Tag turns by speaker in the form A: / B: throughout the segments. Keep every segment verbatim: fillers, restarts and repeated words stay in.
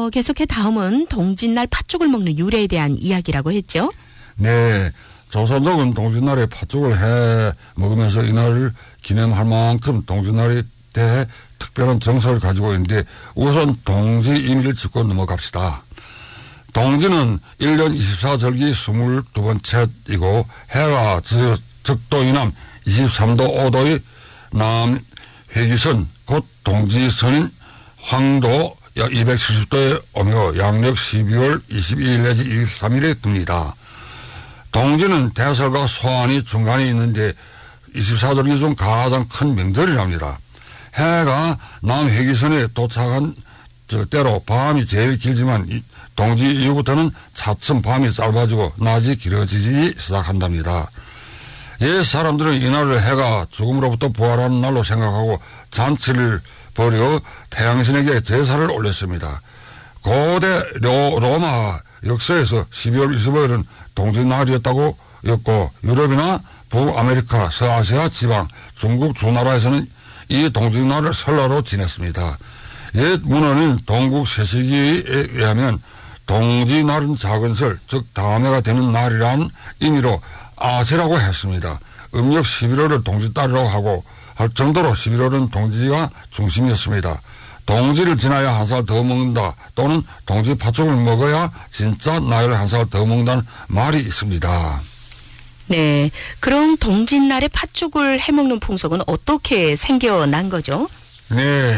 A: 어, 계속해 다음은 동짓날 팥죽을 먹는 유래에 대한 이야기라고 했죠.
B: 네. 조선족은 동짓날에 팥죽을 해 먹으면서 이날을 기념할 만큼 동짓날에 대해 특별한 정서를 가지고 있는데 우선 동지 의미를 짚고 넘어갑시다. 동지는 일 년 이십사 절기 이십이 번째이고 해가 적도 이남 이십삼 도 오 도의 남회기선 곧 동지선인 황도 약 이백칠십 도에 오며 양력 십이월 이십이일 내지 이십삼일에 듭니다. 동지는 대설과 소환이 중간에 있는데 이십사 절기 중 가장 큰 명절이랍니다. 해가 남회기선에 도착한 때로 밤이 제일 길지만 동지 이후부터는 차츰 밤이 짧아지고 낮이 길어지기 시작한답니다. 옛 사람들은 이날을 해가 죽음으로부터 부활하는 날로 생각하고 잔치를 벌여 태양신에게 제사를 올렸습니다. 고대 로, 로마 역사에서 십이월 이십오일은 동짓날이었다고 였고 유럽이나 북아메리카, 서아시아 지방, 중국 주나라에서는 이 동짓날을 설날로 지냈습니다. 옛 문헌인 동국 세시기에 의하면 동짓날은 작은 설, 즉 다음 해가 되는 날이란 의미로 아세라고 했습니다. 음력 십일월을 동짓달이라고 하고 할 정도로 십일월은 동지가 중심이었습니다. 동지를 지나야 한 살 더 먹는다 또는 동지 팥죽을 먹어야 진짜 나이를 한 살 더 먹는다는 말이 있습니다.
A: 네, 그럼 동짓날에 팥죽을 해먹는 풍속은 어떻게 생겨난 거죠?
B: 네,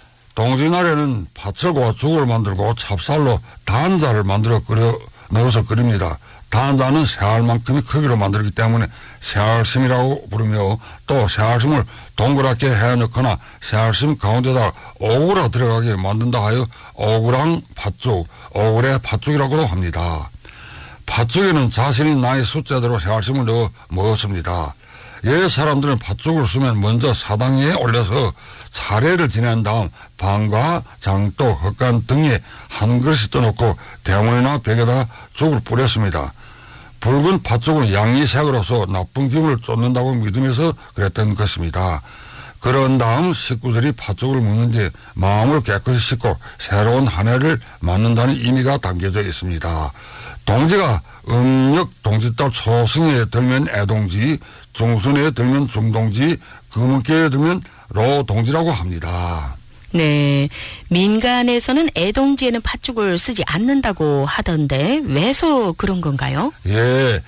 B: 동짓날에는 팥하고 죽을 만들고 찹쌀로 단자를 만들어 끓여 넣어서 끓입니다. 단자는 새알만큼의 크기로 만들기 때문에 새알심이라고 부르며 또 새알심을 동그랗게 해 넣거나 새알심 가운데다 오구라 들어가게 만든다 하여 오구랑 팥죽, 오구레 팥죽이라고도 합니다. 팥죽에는 자신이 나이 숫자대로 새알심을 넣어 먹었습니다. 옛 사람들은 팥죽을 쓰면 먼저 사당에 올려서 차례를 지낸 다음 방과 장독, 헛간 등에 한 그릇씩 떠놓고 대문이나 벽에다 죽을 뿌렸습니다. 붉은 팥죽은 양이색으로서 나쁜 기운을 쫓는다고 믿으면서 그랬던 것입니다. 그런 다음 식구들이 팥죽을 먹는지 마음을 깨끗이 씻고 새로운 한 해를 맞는다는 의미가 담겨져 있습니다. 동지가 음력 동짓달 초승에 들면 애동지, 중순에 들면 중동지, 금은기에 들면 로동지라고 합니다.
A: 네, 민간에서는 애동지에는 팥죽을 쓰지 않는다고 하던데 왜서 그런 건가요?
B: 예,